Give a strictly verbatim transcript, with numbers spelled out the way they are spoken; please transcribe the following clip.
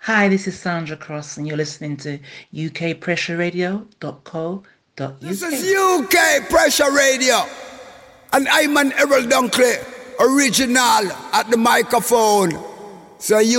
Hi, this is Sandra Cross, and you're listening to U K Pressure Radio dot co dot U K. This is U K Pressure Radio, and I'm an Errol Dunkley, original at the microphone. So you